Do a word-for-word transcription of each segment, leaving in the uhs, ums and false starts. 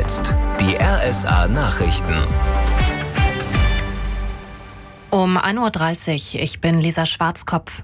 jetzt die R S A-Nachrichten. Um ein Uhr dreißig, ich bin Lisa Schwarzkopf.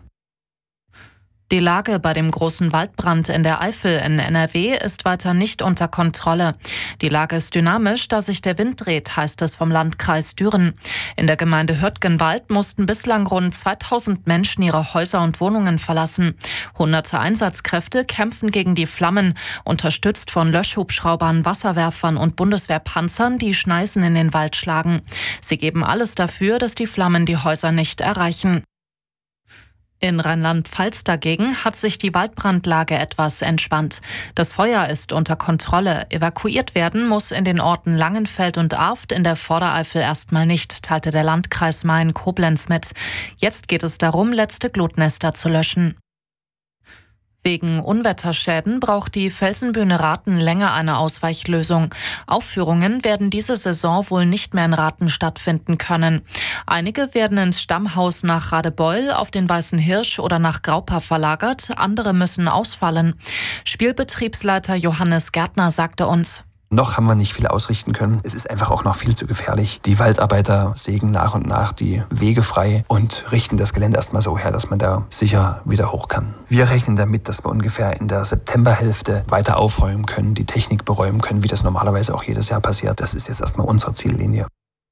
Die Lage bei dem großen Waldbrand in der Eifel in N R W ist weiter nicht unter Kontrolle. Die Lage ist dynamisch, da sich der Wind dreht, heißt es vom Landkreis Düren. In der Gemeinde Hürtgenwald mussten bislang rund zweitausend Menschen ihre Häuser und Wohnungen verlassen. Hunderte Einsatzkräfte kämpfen gegen die Flammen, unterstützt von Löschhubschraubern, Wasserwerfern und Bundeswehrpanzern, die Schneisen in den Wald schlagen. Sie geben alles dafür, dass die Flammen die Häuser nicht erreichen. In Rheinland-Pfalz dagegen hat sich die Waldbrandlage etwas entspannt. Das Feuer ist unter Kontrolle. Evakuiert werden muss in den Orten Langenfeld und Arft in der Vordereifel erstmal nicht, teilte der Landkreis Main-Koblenz mit. Jetzt geht es darum, letzte Glutnester zu löschen. Wegen Unwetterschäden braucht die Felsenbühne Rathen länger eine Ausweichlösung. Aufführungen werden diese Saison wohl nicht mehr in Rathen stattfinden können. Einige werden ins Stammhaus nach Radebeul, auf den Weißen Hirsch oder nach Graupa verlagert, andere müssen ausfallen. Spielbetriebsleiter Johannes Gärtner sagte uns: Noch haben wir nicht viel ausrichten können. Es ist einfach auch noch viel zu gefährlich. Die Waldarbeiter sägen nach und nach die Wege frei und richten das Gelände erstmal so her, dass man da sicher wieder hoch kann. Wir rechnen damit, dass wir ungefähr in der Septemberhälfte weiter aufräumen können, die Technik beräumen können, wie das normalerweise auch jedes Jahr passiert. Das ist jetzt erstmal unsere Ziellinie.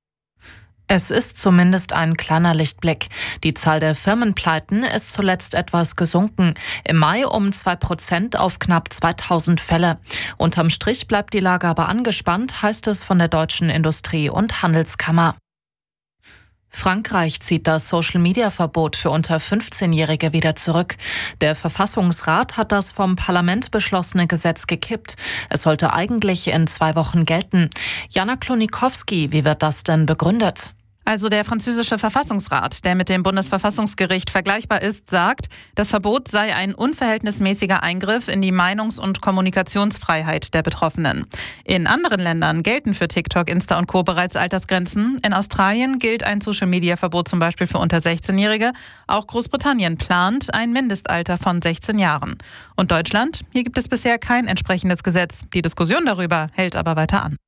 Es ist zumindest ein kleiner Lichtblick. Die Zahl der Firmenpleiten ist zuletzt etwas gesunken. Im Mai um zwei Prozent auf knapp zweitausend Fälle. Unterm Strich bleibt die Lage aber angespannt, heißt es von der Deutschen Industrie- und Handelskammer. Frankreich zieht das Social-Media-Verbot für unter fünfzehnjährige wieder zurück. Der Verfassungsrat hat das vom Parlament beschlossene Gesetz gekippt. Es sollte eigentlich in zwei Wochen gelten. Jana Klonikowski, wie wird das denn begründet? Also der französische Verfassungsrat, der mit dem Bundesverfassungsgericht vergleichbar ist, sagt, das Verbot sei ein unverhältnismäßiger Eingriff in die Meinungs- und Kommunikationsfreiheit der Betroffenen. In anderen Ländern gelten für TikTok, Insta und Co. bereits Altersgrenzen. In Australien gilt ein Social-Media-Verbot zum Beispiel für unter sechzehnjährige. Auch Großbritannien plant ein Mindestalter von sechzehn Jahren. Und Deutschland? Hier gibt es bisher kein entsprechendes Gesetz. Die Diskussion darüber hält aber weiter an.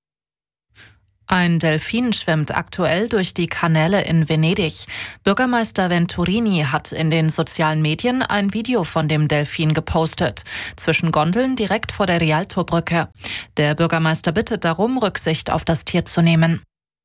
Ein Delfin schwimmt aktuell durch die Kanäle in Venedig. Bürgermeister Venturini hat in den sozialen Medien ein Video von dem Delfin gepostet. Zwischen Gondeln direkt vor der Rialtobrücke. Der Bürgermeister bittet darum, Rücksicht auf das Tier zu nehmen.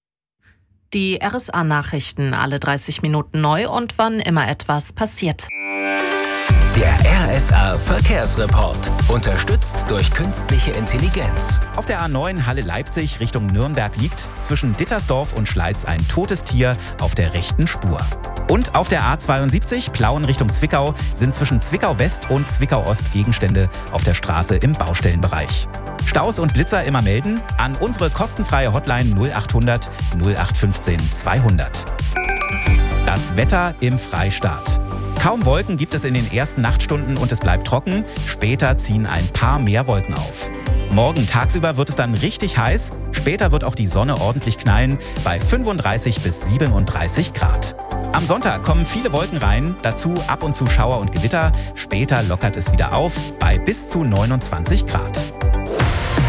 Die R S A-Nachrichten alle dreißig Minuten neu und wann immer etwas passiert. Der R S A-Verkehrsreport. Unterstützt durch künstliche Intelligenz. Auf der A neun Halle-Leipzig Richtung Nürnberg liegt zwischen Dittersdorf und Schleiz ein totes Tier auf der rechten Spur. Und auf der A zweiundsiebzig Plauen Richtung Zwickau sind zwischen Zwickau-West und Zwickau-Ost Gegenstände auf der Straße im Baustellenbereich. Staus und Blitzer immer melden an unsere kostenfreie Hotline null achthundert null acht fünfzehn zweihundert. Das Wetter im Freistaat. Kaum Wolken gibt es in den ersten Nachtstunden und es bleibt trocken. Später ziehen ein paar mehr Wolken auf. Morgen tagsüber wird es dann richtig heiß. Später wird auch die Sonne ordentlich knallen bei fünfunddreißig bis siebenunddreißig Grad. Am Sonntag kommen viele Wolken rein, dazu ab und zu Schauer und Gewitter. Später lockert es wieder auf bei bis zu neunundzwanzig Grad.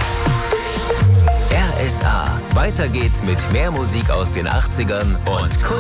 R S A. Weiter geht's mit mehr Musik aus den achtzigern und